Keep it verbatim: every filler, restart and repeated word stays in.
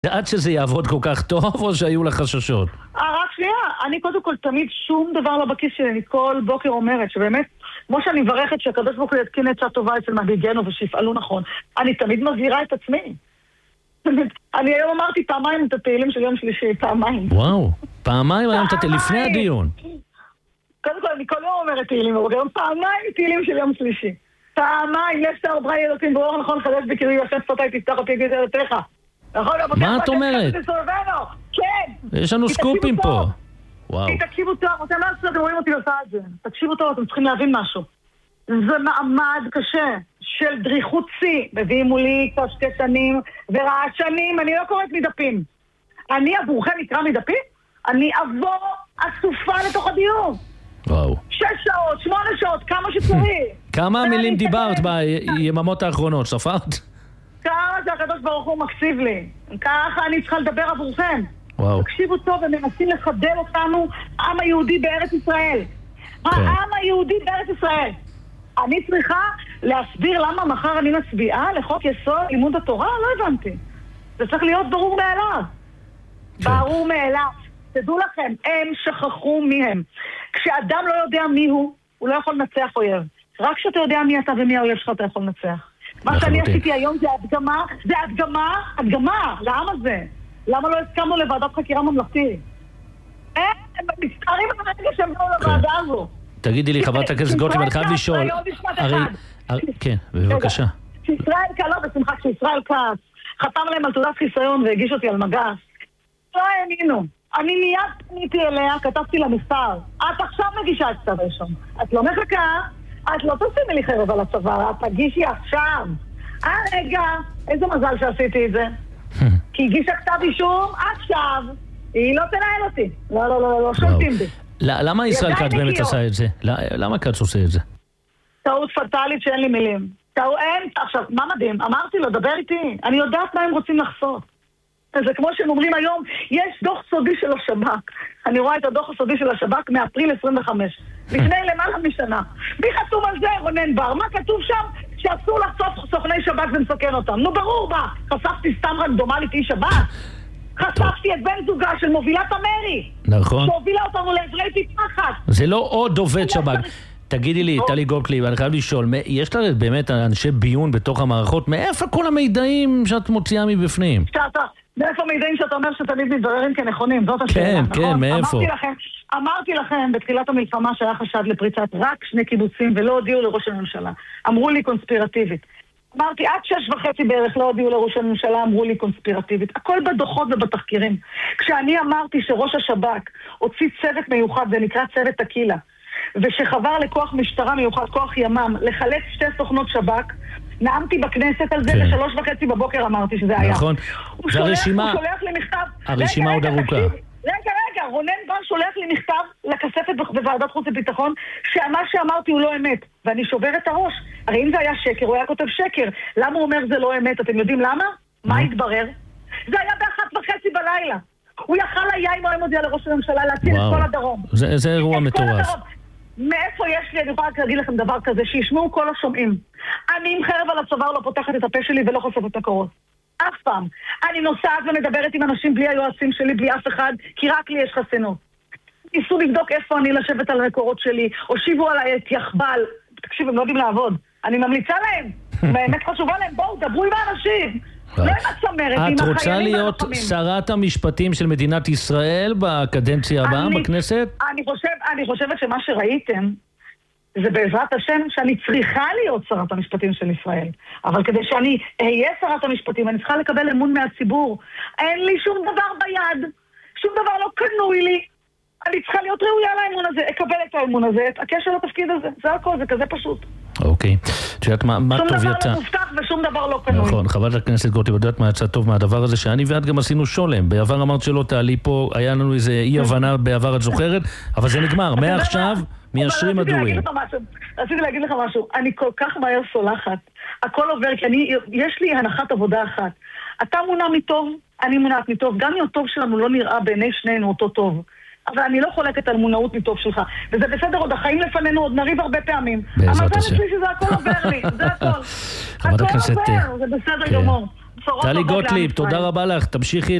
עד שזה יעבוד כל כך טוב, או שהיו לך חששות? אה, רק שנייה, אני קודם כל תמיד שום דבר לא בכיס שלי, אני כל בוקר אומרת שבאמת, כמו שאני מברכת שהקדוש ברוך הוא יתקין עצה טובה אצל מנהיגינו ושיפעלו נכון, אני תמיד מזהירה את עצמי. אני היום אמרתי פעמיים את התהילים של יום שלישי, פעמיים. וואו, פעמיים היום את התהילים, לפני הדיון. קודם כל, אני כל יום אומרת תהילים, אבל גם פעמיים תהילים של יום שלישי. פעמיים, נפטר בריא אלוקים באור נכון חדש בקרבי יושב שפתי תפתח אותי יגיד אלתך. מה את אומרת? כן. יש לנו סקופים פה. וואו. תקשיבו טוב, אתם לא רואים אותי עושה את זה. תקשיבו טוב, אתם צריכים להבין משהו. זה מעמד קשה של דריכות צי. מביאים מולי קשקשנים ורעשנים, אני לא קוראת מדפים. אני עבורכם נקרא מדפים? אני אבוא אסופה לתוך הדיון. וואו. שש שעות, שמונה שעות, כמה שצריך. כמה מילים דיברת ביממות האחרונות, ספרת? כמה שהקדוש ברוך הוא מקשיב לי. ככה אני צריכה לדבר עבורכם. וואו. תקשיבו טוב, הם מנסים לחדל אותנו, העם היהודי בארץ ישראל. העם היהודי בארץ ישראל. אני צריכה להסביר למה מחר אני מצביעה לחוק יסוד לימוד התורה? לא הבנתי. זה צריך להיות ברור מאליו. ברור מאליו. תדעו לכם, הם שכחו מי הם. כשאדם לא יודע מי הוא, הוא לא יכול לנצח אויב. רק כשאתה יודע מי אתה ומי האויב שלך, אתה יכול לנצח. מה שאני עשיתי היום זה הדגמה, זה הדגמה, הדגמה, לעם הזה. למה לא הסכמנו לוועדת חקירה ממלכתית? הם מסתערים את הרגע שהם באו לוועדה הזו. תגידי לי, חברת הכנסת גוטליב, אני חייב לשאול. כן, בבקשה. כשישראל כץ, לא בשמחה, כשישראל כץ חתם להם על תעודת חיסיון והגיש אותי על מגש, לא האמינו. אני מיד פניתי אליה, כתבתי לה מספר. את עכשיו מגישה את כתב האישום. את לא מחכה, את לא תשימי לי חרב על הצוואר, את תגישי עכשיו. אה, רגע, איזה מזל שעשיתי את זה. כי הגישה כתב אישום עכשיו, היא לא תנהל אותי. לא, לא, לא, לא, שולטים בי. למה ישראל כץ באמת עשה את זה? למה כץ עושה את זה? טעות פטאלית שאין לי מילים. טעות אין, עכשיו, מה מדהים? אמרתי לו, דבר איתי. אני יודעת מה הם רוצים לחסות. זה כמו שהם אומרים היום, יש דוח סודי של השב"כ. אני רואה את הדוח הסודי של השב"כ מאפריל עשרים וחמש. לפני למעלה משנה. מי חתום על זה? רונן בר. מה כתוב שם? שאסור לחשוף סוכני שב"כ ומסכן אותם. נו ברור בה. חשפתי סתם רנדומלית איש שב"כ. חשפתי את בן זוגה של מובילת המרי. נכון. שהובילה אותנו לעברי תתמחת. זה לא עוד עובד שב"כ. תגידי לי, טלי גוטליב, אני חייב לשאול, יש לה באמת אנשי ביון בתוך המערכות? מאיפה כל המידעים שאת מוציאה מבפנים? שאתה... מאיפה מידעים שאתה אומר שתמיד מתבררים כנכונים? זאת השאלה. כן, כן, מאיפה? אמרתי לכם, אמרתי לכם בתחילת המלחמה שהיה חשד לפריצת רק שני קיבוצים ולא הודיעו לראש הממשלה. אמרו לי קונספירטיבית. אמרתי, עד שש וחצי בערך לא הודיעו לראש הממשלה, אמרו לי קונספירטיבית. הכל בדוחות ובתחקירים. כשאני אמרתי שראש השב"כ הוציא צוות מיוחד, זה נקרא צוות תקילה, ושחבר לכוח משטרה מיוחד, כוח ימ"מ, לחלץ שתי סוכנות שב"כ, נעמתי בכנסת על זה, לשלוש וחצי בבוקר אמרתי שזה היה. נכון. הוא שולח לי מכתב. הרשימה עוד ארוכה. רגע, רגע, רונן בר שולח לי מכתב לכספת בוועדת חוץ וביטחון, שמה שאמרתי הוא לא אמת, ואני שובר את הראש. הרי אם זה היה שקר, הוא היה כותב שקר. למה הוא אומר זה לא אמת? אתם יודעים למה? מה התברר? זה היה באחת וחצי בלילה. הוא יכל היה אם הוא היה מודיע לראש הממשלה להציל את כל הדרום. זה אירוע מטורף. מאיפה יש לי, אני יכולה להגיד לכם דבר כזה, שישמעו כל השומעים. אני עם חרב על הצוואר לא פותחת את הפה שלי ולא חושפת את הקורות. אף פעם. אני נוסעת ומדברת עם אנשים בלי היועצים שלי, בלי אף אחד, כי רק לי יש חסינות. ניסו לבדוק איפה אני לשבת על המקורות שלי, הושיבו עליי את יחבל. תקשיב, הם לא יודעים לעבוד. אני ממליצה להם. באמת חשובה להם, בואו, דברו עם האנשים. לא עם הצמרת, עם החיילים. את רוצה להיות שרת המשפטים של מדינת ישראל בקדנציה הבאה בכנסת? אני חושב, אני חושבת שמה שראיתם זה בעזרת השם שאני צריכה להיות שרת המשפטים של ישראל. אבל כדי שאני אהיה שרת המשפטים, אני צריכה לקבל אמון מהציבור. אין לי שום דבר ביד, שום דבר לא קנוי לי. אני צריכה להיות ראויה לאמון הזה, אקבל את האמון הזה, את הקשר לתפקיד הזה. זה הכל, זה כזה פשוט. אוקיי. את יודעת מה טוב יצא? שום דבר לא מובטח ושום דבר לא קנוי. נכון, חברת הכנסת גוטליב, יודעת מה יצא טוב מהדבר הזה, שאני ואת גם עשינו שולם. בעבר אמרת שלא תעלי פה, היה לנו איזה אי הבנה בעבר, את זוכרת, אבל זה נגמר. מעכשיו מיישרים הדורים. רציתי להגיד לך משהו, אני כל כך מהר סולחת. הכל עובר, כי יש לי הנחת עבודה אחת. אתה מונע מטוב, אני מונעת מטוב. גם אם הטוב שלנו לא נראה בעיני שנינו אותו טוב. אבל אני לא חולקת על מונעות מטוב שלך. וזה בסדר, עוד החיים לפנינו, עוד נריב הרבה פעמים. בעזרת השם. המזל אצלי שזה הכל עובר לי, זה הכל. הכל עובר, זה בסדר גמור. בשורות טלי טובות לעם גוטליב, ישראל. תודה רבה לך, תמשיכי